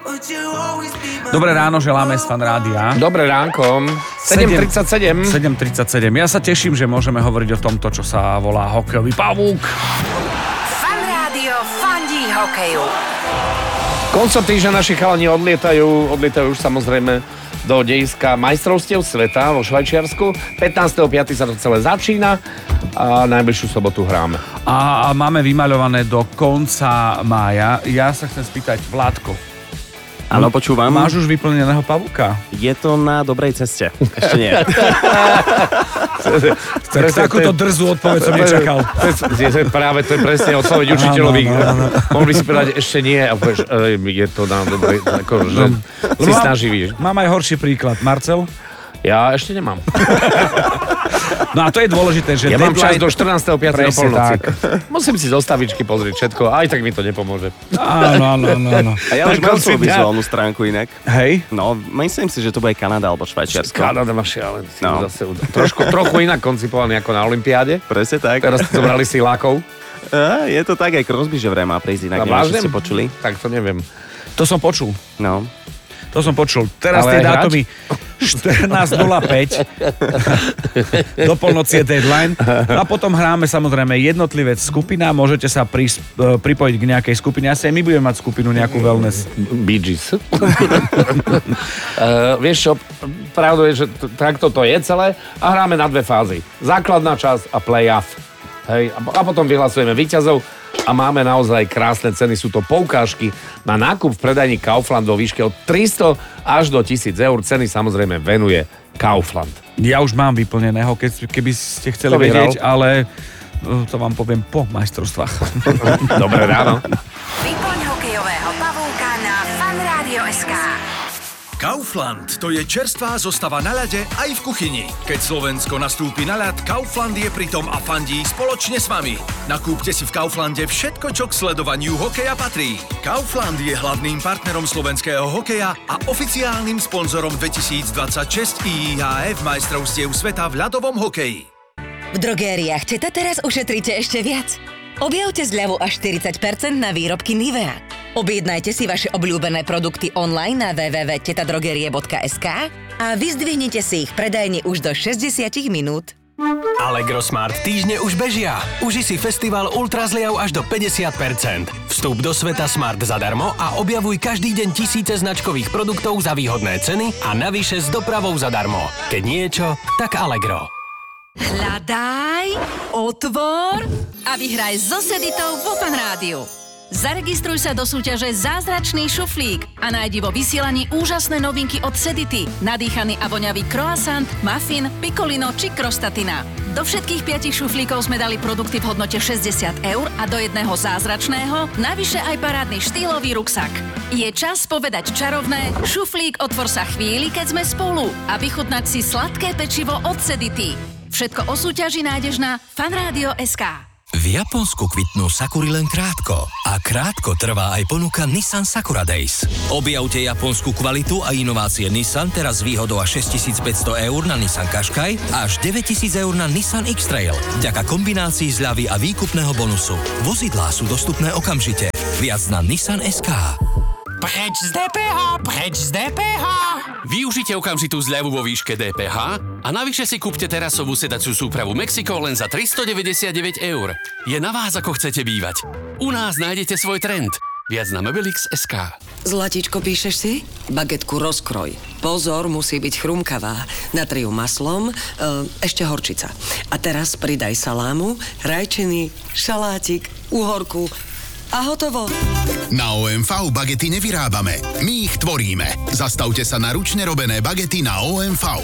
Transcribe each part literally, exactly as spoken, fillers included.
Dobré ráno, želáme z Fan Rádia. Dobré ránko. sedem tridsaťsedem. sedem tridsaťsedem. Ja sa teším, že môžeme hovoriť o tomto, čo sa volá hokejový pavúk. Fan Rádio fandí hokeju. Koncom týždňa naši chalani odlietajú, odlietajú už samozrejme do dejiska majstrovstiev sveta vo Švajčiarsku. pätnásteho piateho sa to celé začína a najbližšiu sobotu hráme. A, a máme vymaľované do konca mája. Ja sa chcem spýtať, Vládko. Áno, počúvam. Máš už vyplneného pavúka? Je to na dobrej ceste. Ešte nie. Tak takúto drzú odpoveď som nečakal. Práve to je presne odpoveď učiteľovi. Mohol by si povedať, ešte nie. A povieš, je to na dobrej... Ako, že si snaží, víš. Mám aj horší príklad. Marcel? Ja ešte nemám. No a to je dôležité, že... Ja mám čas do štrnásteho piateho Presne polnoci. tak. Musím si zo stavičky pozrieť všetko, aj tak mi to nepomôže. Áno, áno, áno, áno. A ja už mám svoju vizuálnu stránku inak. Hej? No, myslím si, že to bude Kanada alebo Švajčiarsko. Kanada má šialený. No. Zase trošku, trochu inak koncipovaný ako na olympiáde. Presne tak. Teraz to zobrali silákov. A, je to tak, aj Crosby, že vraj má prísť inak. Neviem, či ste počuli. Tak to neviem. To som počul. No. To som počul. Teraz Ale tie aj dátumy štrnásť nula päť do polnoci je deadline. A potom hráme samozrejme jednotlivec skupina. Môžete sa pri, pripojiť k nejakej skupine. Asi aj my budeme mať skupinu nejakú wellness. Bee Gees. uh, vieš čo, pravda je, že t- takto to je celé a hráme na dve fázy. Základná časť a play-off. Hej, a, a potom vyhlasujeme víťazov. A máme naozaj krásne ceny. Sú to poukážky na nákup v predajni Kaufland vo výške od tristo až do tisíc eur. Ceny samozrejme venuje Kaufland. Ja už mám vyplneného, keď, keby ste chceli To vyhral. vedieť, ale to vám poviem po majstrovstvách. Dobré ráno. Vyplň hokejového pavúka na fanradio bodka es ká. Kaufland, to je čerstvá zostava na ľade aj v kuchyni. Keď Slovensko nastúpi na ľad, Kaufland je pritom a fandí spoločne s vami. Nakúpte si v Kauflande všetko, čo k sledovaniu hokeja patrí. Kaufland je hlavným partnerom slovenského hokeja a oficiálnym sponzorom dvetisícdvadsaťšesť í há ef majstrovstiev sveta v ľadovom hokeji. V drogériách Teta teraz ušetríte ešte viac. Objavte zľavu až štyridsať percent na výrobky Nivea. Objednajte si vaše obľúbené produkty online na w w w bodka teta drogerie bodka es ká a vyzdvihnite si ich predajne už do šesťdesiat minút. Allegro Smart týždne už bežia. Uži si festival Ultra zliav až do päťdesiat percent. Vstup do sveta Smart zadarmo a objavuj každý deň tisíce značkových produktov za výhodné ceny a navyše s dopravou zadarmo. Keď niečo, tak Allegro. Hľadaj, otvor a vyhraj so Seditou vo Fan Rádiu. Zaregistruj sa do súťaže Zázračný šuflík a nájdi vo vysielaní úžasné novinky od Sedity. Nadýchaný a voňavý croissant, muffin, pikolino či krostatina. Do všetkých piatich šuflíkov sme dali produkty v hodnote šesťdesiat eur a do jedného zázračného navyše aj parádny štýlový ruksak. Je čas povedať čarovné šuflík otvor sa chvíli, keď sme spolu a vychutnať si sladké pečivo od Sedity. Všetko o súťaži nájdeš na fanradio bodka es ká. V Japonsku kvitnú sakury len krátko a krátko trvá aj ponuka Nissan Sakura Days. Objavte japonskú kvalitu a inovácie Nissan teraz s výhodou až šesťtisícpäťsto eur na Nissan Qashqai a až deväťtisíc eur na Nissan X-Trail. Vďaka kombinácii zľavy a výkupného bonusu. Vozidlá sú dostupné okamžite. Viac na Nissan bodka es ká. Preč z dé pé há, preč z dé pé há. Využite okamžitú zľavu vo výške dé pé há a navyše si kúpte terasovú sedaciu súpravu Mexico len za tristodeväťdesiatdeväť eur. Je na vás, ako chcete bývať. U nás nájdete svoj trend. Viac na Mobilix bodka es ká. Zlatičko, píšeš si? Bagetku rozkroj. Pozor, musí byť chrumkavá. Natriu maslom, e, ešte horčica. A teraz pridaj salámu, rajčiny, šalátik, uhorku a hotovo. Na ó em vé bagety nevyrábame, my ich tvoríme. Zastavte sa na ručne robené bagety na ó em vé.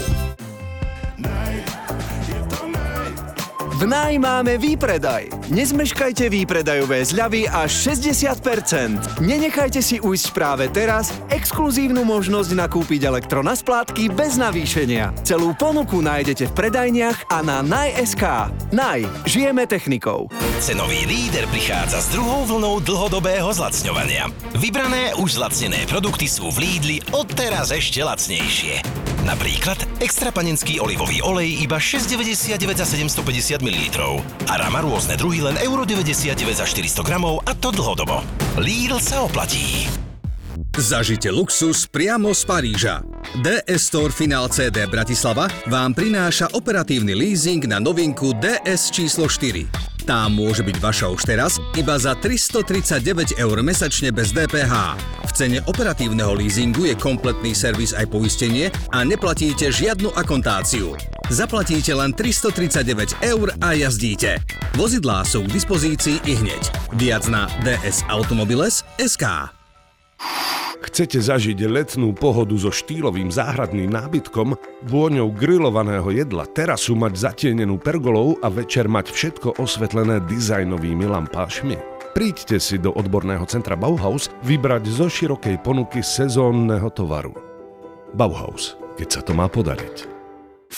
V Naj máme výpredaj. Nezmeškajte výpredajové zľavy až šesťdesiat percent. Nenechajte si ujsť práve teraz exkluzívnu možnosť nakúpiť elektro na splátky bez navýšenia. Celú ponuku nájdete v predajniach a na Naj bodka es ká. Naj. Žijeme technikou. Cenový líder prichádza s druhou vlnou dlhodobého zlacňovania. Vybrané už zlacnené produkty sú v Lidli odteraz ešte lacnejšie. Napríklad extra panenský olivový olej iba šesť deväťdesiatdeväť za sedemstopäťdesiat mililitrov. A Rama rôzne druhy len euro deväťdesiatdeväť za štyristo gramov a to dlhodobo. Lidl sa oplatí. Zažite luxus priamo z Paríža. dé es Store Final cé dé Bratislava vám prináša operatívny leasing na novinku dé es číslo štyri. Tá môže byť vaša už teraz iba za tristotridsaťdeväť eur mesačne bez dé pé há. V cene operatívneho leasingu je kompletný servis aj poistenie a neplatíte žiadnu akontáciu. Zaplatíte len tristotridsaťdeväť eur a jazdíte. Vozidlá sú k dispozícii i hneď. Viac na dsautomobiles bodka es ká. Chcete zažiť letnú pohodu so štýlovým záhradným nábytkom, vôňou grillovaného jedla, terasu mať zatienenú pergolou a večer mať všetko osvetlené dizajnovými lampášmi? Príďte si do odborného centra Bauhaus vybrať zo širokej ponuky sezónneho tovaru. Bauhaus, keď sa to má podariť.